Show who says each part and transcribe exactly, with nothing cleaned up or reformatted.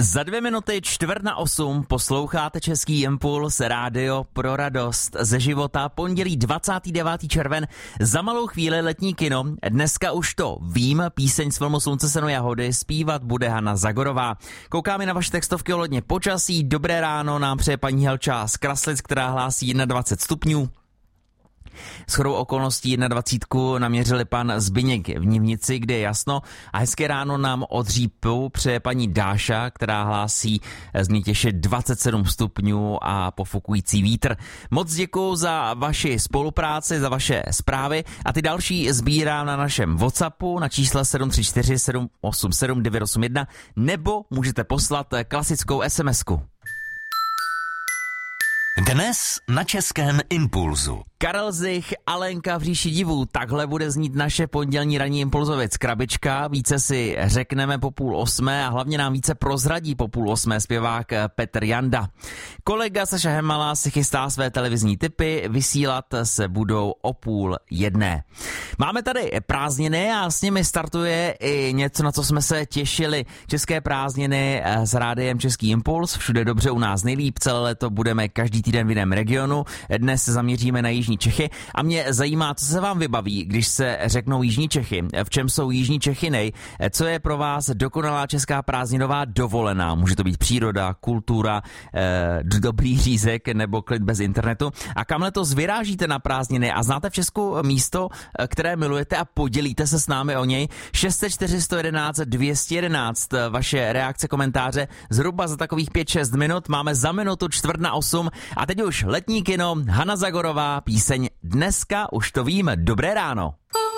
Speaker 1: Za dvě minuty čtvrt na osm posloucháte Český impuls, rádio pro radost ze života, pondělí dvacátého devátého červen, za malou chvíli letní kino. Dneska už to vím, píseň z filmu Slunce, seno, jahody zpívat bude Hana Zagorová. Koukáme na vaše textovky ohledně počasí, dobré ráno nám přeje paní Helča z Kraslic, která hlásí dvacet jedna stupňů. Shodou okolností dvacet jedna naměřili pan Zbyněk v Nivnici, kde je jasno, a hezké ráno nám od Řípu přeje paní Dáša, která hlásí z Mětěše dvacet sedm stupňů a pofukující vítr. Moc děkuju za vaši spolupráci, za vaše zprávy a ty další sbírám na našem WhatsAppu na čísle sedm tři čtyři sedm osm sedm devět osm jedna nebo můžete poslat klasickou SMSku.
Speaker 2: Dnes na Českém impulzu.
Speaker 1: Karel Zich, Alenka v říši divů, takhle bude znít naše pondělní ranní impulzovic krabička, více si řekneme po půl osmé a hlavně nám více prozradí po půl osmé zpěvák Petr Janda. Kolega Saša Hemala si chystá své televizní tipy, vysílat se budou o půl jedné. Máme tady prázdniny a s nimi startuje i něco, na co jsme se těšili. České prázdniny s rádiem Český impuls, všude dobře, u nás nejlíp, celé léto budeme každý týden v jiném regionu. Dnes se zaměříme na Jižní Čechy a mě zajímá, co se vám vybaví, když se řeknou Jižní Čechy. V čem jsou Jižní Čechy nej? Co je pro vás dokonalá česká prázdninová dovolená? Může to být příroda, kultura, eh, dobrý řízek nebo klid bez internetu. A kam letos vyrážíte na prázdniny a znáte v Česku místo, které milujete a podělíte se s námi o něj? šest set čtyři sto jedenáct dvě stě jedenáct. Vaše reakce, komentáře zhruba za takových pět šest minut. Máme za minutu čtvrt na osm. A teď už letní kino, Hana Zagorová, píseň Dneska už to vím, dobré ráno.